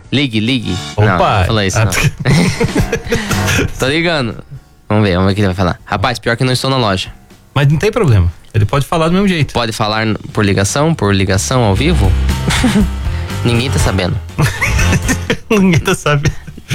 Ligue. Opa! Não fala isso, não. Tô ligando. Vamos ver o que ele vai falar. Rapaz, pior que não estou na loja. Mas não tem problema. Ele pode falar do mesmo jeito. Pode falar por ligação ao vivo? Ninguém tá sabendo. Ninguém tá sabendo.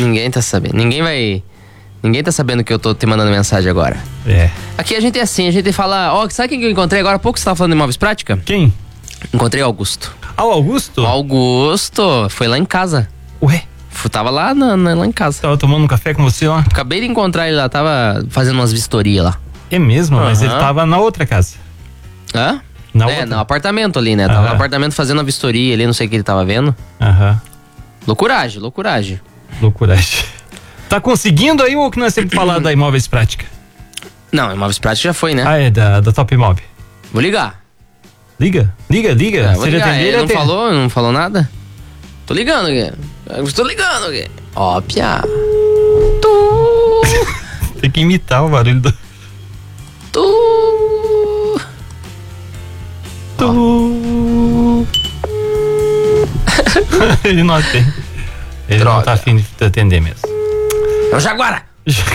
Ninguém tá sabendo que eu tô te mandando mensagem agora. É. Aqui a gente é assim, a gente fala... Ó, sabe quem eu encontrei agora há pouco? Você tava falando de Imóveis Prática? Quem? Encontrei o Augusto. Ah, o Augusto? O Augusto foi lá em casa. Ué? Tava lá lá em casa. Tava tomando um café com você lá? Acabei de encontrar ele lá, tava fazendo umas vistorias lá. É mesmo? Mas ele tava na outra casa. Hã? No apartamento ali, né? Tava no apartamento fazendo a vistoria ali, não sei o que ele tava vendo. Loucuragem. Tá conseguindo aí ou que nós sempre falar da Imóveis Prática? Não, Imóveis Prática já foi, né? Ah, é da Top Mob. Vou ligar. Liga. Vou ligar. Ele não falou nada? Tô ligando aqui. Ó, piá. Tem que imitar o barulho do... Ele não atende. Ele não tá afim de atender mesmo. É o Jaguara.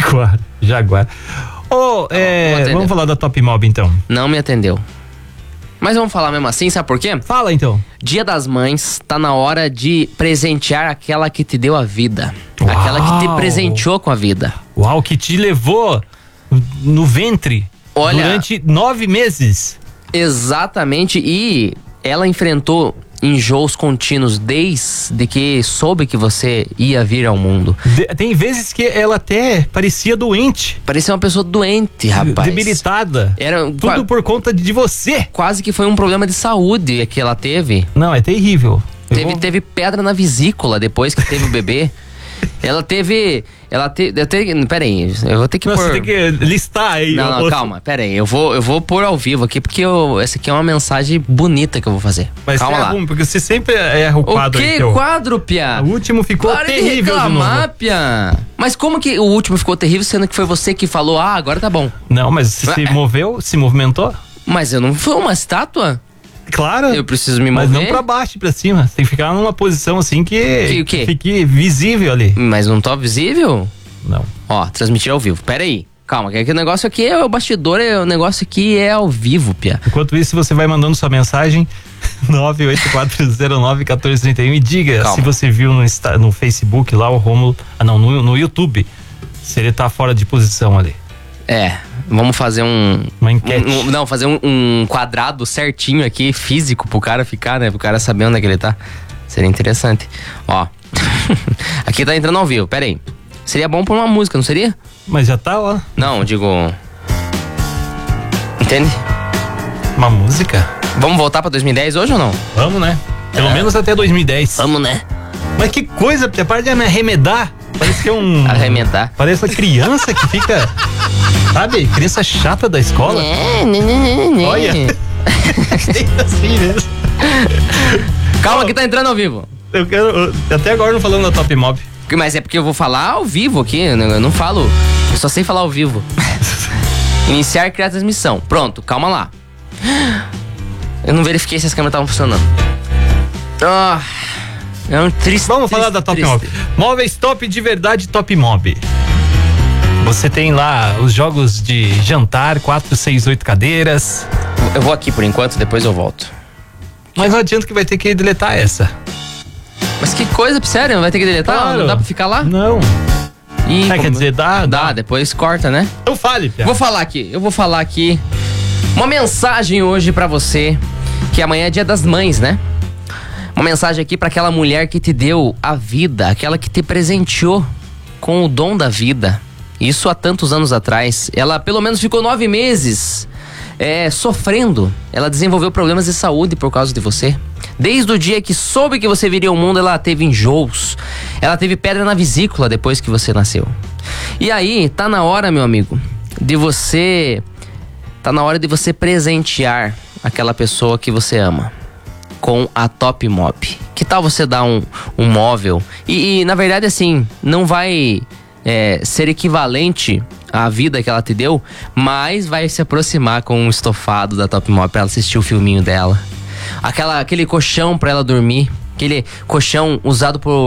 Vamos falar da Top Mob então. Não me atendeu. Mas vamos falar mesmo assim, sabe por quê? Fala então. Dia das Mães, tá na hora de presentear aquela que te deu a vida. Uau. Aquela que te presenteou com a vida. Uau, que te levou no ventre durante 9 meses. Exatamente, e ela enfrentou enjoos contínuos desde que soube que você ia vir ao mundo. Tem vezes que ela até parecia doente. Parecia uma pessoa doente, rapaz. Debilitada. Era tudo por conta de você. Quase que foi um problema de saúde que ela teve. Não, é terrível. Teve pedra na vesícula depois que teve o bebê. Peraí, eu vou ter que pôr... Você tem que listar aí. Não, calma, peraí. Eu vou pôr ao vivo aqui, porque essa aqui é uma mensagem bonita que eu vou fazer. Mas calma lá. Porque você sempre erra o quadro. O que quadro, piá? O último ficou terrível de novo. Piá. Mas como que o último ficou terrível, sendo que foi você que falou, agora tá bom? Não, mas se movimentou? Mas eu não fui uma estátua? Claro. Eu preciso me mover. Mas não pra baixo e pra cima. Tem que ficar numa posição assim que fique visível ali. Mas não tô visível? Não. Ó, transmitir ao vivo. Pera aí. Calma, que o negócio aqui é o bastidor, o negócio aqui é ao vivo, pia. Enquanto isso, você vai mandando sua mensagem 984091431 e diga se você viu no Facebook lá o Rômulo. No YouTube. Se ele tá fora de posição ali. Vamos fazer uma enquete. Fazer um quadrado certinho aqui, físico, pro cara ficar, né? Pro cara saber onde é que ele tá. Seria interessante. Ó. Aqui tá entrando ao vivo, pera aí. Seria bom pôr uma música, não seria? Mas já tá lá. Não, digo... Entende? Uma música? Vamos voltar pra 2010 hoje ou não? Vamos, né? Pelo menos até 2010. Vamos, né? Mas que coisa, para de me arremedar. Parece que é arremedar? Parece uma criança que fica... Sabe? Criança chata da escola. Olha. Assim mesmo. Calma que tá entrando ao vivo. Eu quero... Até agora não falando da Top Mob. Mas é porque eu vou falar ao vivo aqui. Eu não falo. Eu só sei falar ao vivo. Iniciar e criar transmissão. Pronto, calma lá. Eu não verifiquei se as câmeras estavam funcionando. É um triste. Vamos falar da Top Mob. Móveis top de verdade, Top Mob. Você tem lá os jogos de jantar, 4, 6, 8 cadeiras. Eu vou aqui por enquanto, depois eu volto. Mas não adianta que vai ter que deletar essa. Mas que coisa, sério? Não vai ter que deletar? Claro. Não dá pra ficar lá? Não. Quer dizer, dá. Depois corta, né? Então fale, Pia. Eu vou falar aqui uma mensagem hoje pra você, que amanhã é dia das mães, né? Uma mensagem aqui pra aquela mulher que te deu a vida, aquela que te presenteou com o dom da vida. Isso há tantos anos atrás. Ela pelo menos ficou 9 meses sofrendo. Ela desenvolveu problemas de saúde por causa de você. Desde o dia que soube que você viria ao mundo, ela teve enjoos. Ela teve pedra na vesícula depois que você nasceu. E aí, tá na hora, meu amigo, de você presentear aquela pessoa que você ama com a Top Mob. Que tal você dar um móvel? E na verdade, assim, não vai ser equivalente à vida que ela te deu, mas vai se aproximar com um estofado da Top Mob pra ela assistir o filminho dela. Aquele colchão pra ela dormir. Aquele colchão usado por